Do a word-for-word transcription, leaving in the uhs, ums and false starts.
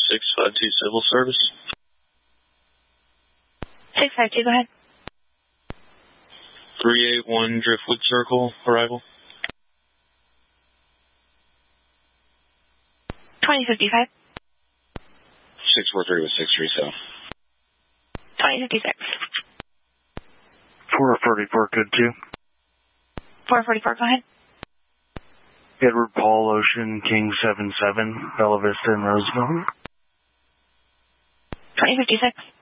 six five two Civil Service. six five two, go ahead. three eight one Driftwood Circle, arrival. twenty fifty-five. six four three with six three seven. twenty fifty-six. four forty-four, good too. four forty-four, go ahead. Edward Paul Ocean, King seven seven, Bella Vista and Roseville. twenty fifty-six.